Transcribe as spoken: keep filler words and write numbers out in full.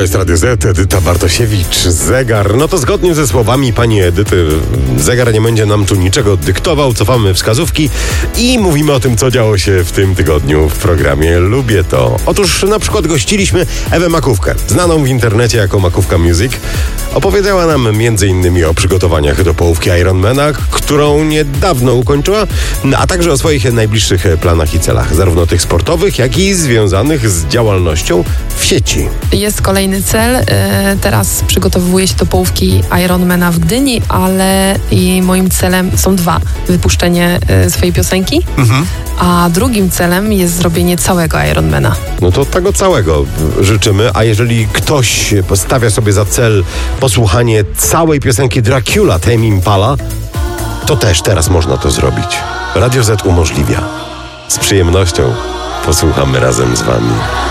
To jest Radio Z, Edyta Bartosiewicz, zegar. No to zgodnie ze słowami pani Edyty, zegar nie będzie nam tu niczego dyktował, cofamy wskazówki i mówimy o tym, co działo się w tym tygodniu w programie Lubię to. Otóż na przykład gościliśmy Ewę Makówkę, znaną w internecie jako Makówka Music. Opowiedziała nam między innymi o przygotowaniach do połówki Ironmana, którą niedawno ukończyła, a także o swoich najbliższych planach i celach, zarówno tych sportowych, jak i związanych z działalnością w sieci. Jest kolejny cel. Teraz przygotowuję się do połówki Ironmana w Gdyni, ale i moim celem są dwa. Wypuszczenie swojej piosenki, mhm. a drugim celem jest zrobienie całego Ironmana. No to tego całego życzymy, a jeżeli ktoś postawia sobie za cel posłuchanie całej piosenki Dracula Tame Impala, to też teraz można to zrobić. Radio Z umożliwia. Z przyjemnością posłuchamy razem z wami.